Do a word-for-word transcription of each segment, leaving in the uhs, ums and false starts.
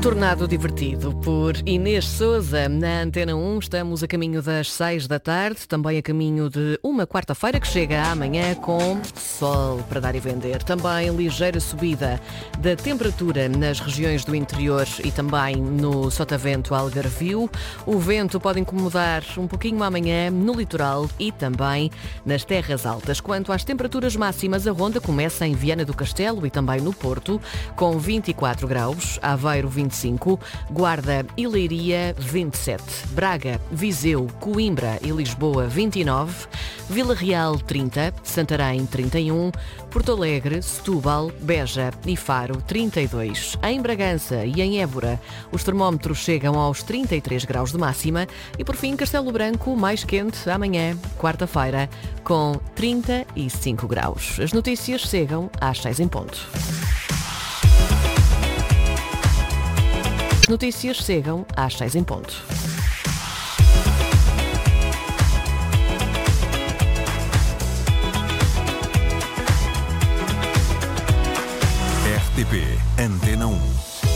Tornado Divertido, por Inês Sousa, na Antena um. Estamos a caminho das seis da tarde, também a caminho de uma quarta-feira que chega amanhã com sol para dar e vender. Também ligeira subida da temperatura nas regiões do interior e também no Sotavento Algarvio. O vento pode incomodar um pouquinho amanhã no litoral e também nas terras altas. Quanto às temperaturas máximas, a ronda começa em Viana do Castelo e também no Porto, com vinte e quatro graus, Aveiro vinte e cinco, Guarda e Leiria vinte e sete, Braga, Viseu, Coimbra e Lisboa vinte e nove, Vila Real trinta, Santarém trinta e um, Porto Alegre, Setúbal, Beja e Faro trinta e dois. Em Bragança e em Évora os termómetros chegam aos trinta e três graus de máxima e por fim Castelo Branco mais quente amanhã, quarta-feira, com trinta e cinco graus. As notícias chegam às seis em ponto. As notícias chegam às seis em ponto. R T P Antena um.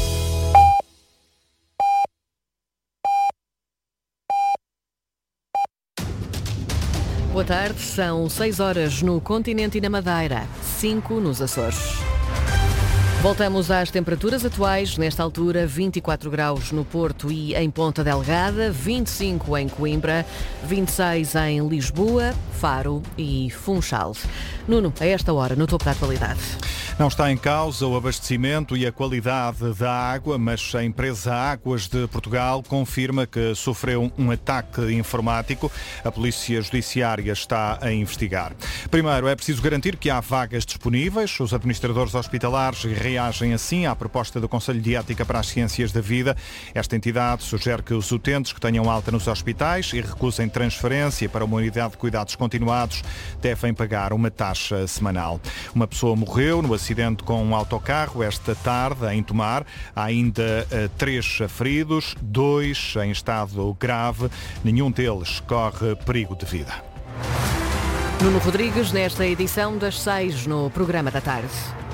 Boa tarde, são seis horas no continente e na Madeira, cinco nos Açores. Voltamos às temperaturas atuais, nesta altura vinte e quatro graus no Porto e em Ponta Delgada, vinte e cinco em Coimbra, vinte e seis em Lisboa, Faro e Funchal. Nuno, a esta hora, no topo da atualidade. Não está em causa o abastecimento e a qualidade da água, mas a empresa Águas de Portugal confirma que sofreu um ataque informático. A Polícia Judiciária está a investigar. Primeiro, é preciso garantir que há vagas disponíveis. Os administradores hospitalares reagem assim à proposta do Conselho de Ética para as Ciências da Vida. Esta entidade sugere que os utentes que tenham alta nos hospitais e recusem transferência para uma unidade de cuidados continuados devem pagar uma taxa semanal. Uma pessoa morreu no acidente com um autocarro esta tarde em Tomar. Há ainda uh, três feridos, dois em estado grave. Nenhum deles corre perigo de vida. Nuno Rodrigues, nesta edição das seis no programa da tarde.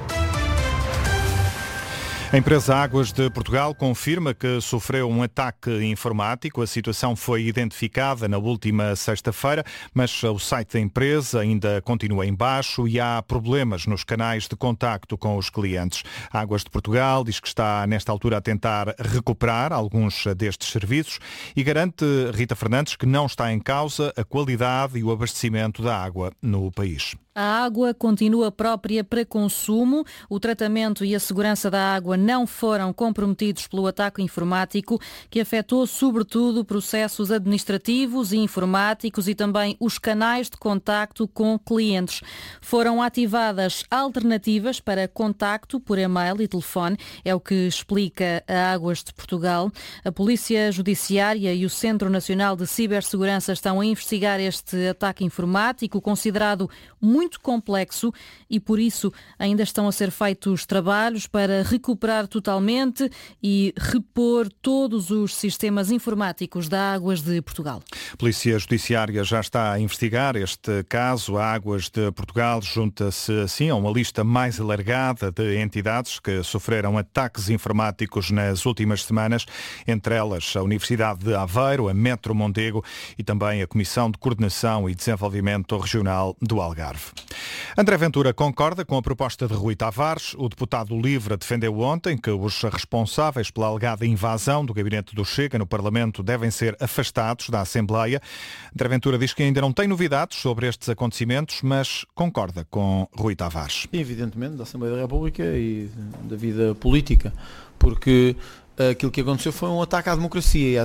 A empresa Águas de Portugal confirma que sofreu um ataque informático. A situação foi identificada na última sexta-feira, mas o site da empresa ainda continua em baixo e há problemas nos canais de contacto com os clientes. A Águas de Portugal diz que está, nesta altura, a tentar recuperar alguns destes serviços e garante, Rita Fernandes, que não está em causa a qualidade e o abastecimento da água no país. A água continua própria para consumo. O tratamento e a segurança da água não foram comprometidos pelo ataque informático, que afetou sobretudo processos administrativos e informáticos e também os canais de contacto com clientes. Foram ativadas alternativas para contacto por e-mail e telefone, é o que explica a Águas de Portugal. A Polícia Judiciária e o Centro Nacional de Cibersegurança estão a investigar este ataque informático, considerado muito muito complexo e por isso ainda estão a ser feitos trabalhos para recuperar totalmente e repor todos os sistemas informáticos da Águas de Portugal. A Polícia Judiciária já está a investigar este caso. A Águas de Portugal junta-se assim a uma lista mais alargada de entidades que sofreram ataques informáticos nas últimas semanas, entre elas a Universidade de Aveiro, a Metro Mondego e também a Comissão de Coordenação e Desenvolvimento Regional do Algarve. André Ventura concorda com a proposta de Rui Tavares. O deputado LIVRE defendeu ontem que os responsáveis pela alegada invasão do gabinete do Chega no Parlamento devem ser afastados da Assembleia. André Ventura diz que ainda não tem novidades sobre estes acontecimentos, mas concorda com Rui Tavares. Evidentemente, da Assembleia da República e da vida política, porque aquilo que aconteceu foi um ataque à democracia e à